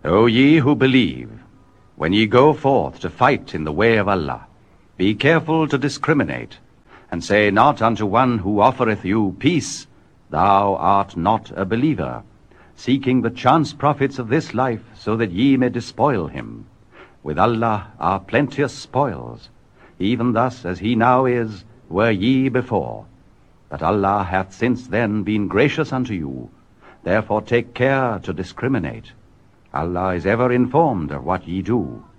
O ye who believe, when ye go forth to fight in the way of Allah, be careful to discriminate, and say not unto one who offereth you peace, Thou art not a believer, seeking the chance profits of this life, so that ye may despoil him. With Allah are plenteous spoils, even thus as he now is, were ye before. But Allah hath since then been gracious unto you, therefore take care to discriminate. Allah is ever informed of what ye do.